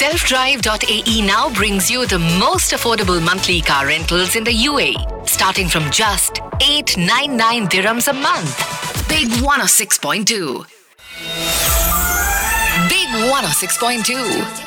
Selfdrive.ae now brings you the most affordable monthly car rentals in the UAE, starting from just 899 dirhams a month. Big 106.2. Big 106.2.